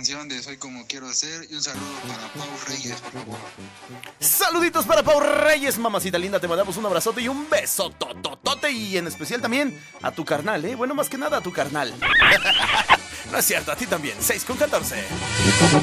canción de Soy como quiero ser. Y un saludo para Pau Reyes, por favor. Saluditos para Pau Reyes, mamacita linda. Te mandamos un abrazote y un beso tototote. Y en especial también a tu carnal, ¿eh? Bueno, más que nada a tu carnal. No es cierto, a ti también. 6 con 14.